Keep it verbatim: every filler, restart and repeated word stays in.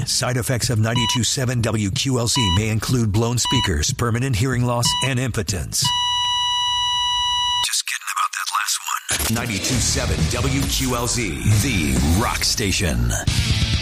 Side effects of ninety-two point seven W Q L Z may include blown speakers, permanent hearing loss, and impotence. Just kidding about that last one. ninety-two point seven W Q L Z, the rock station.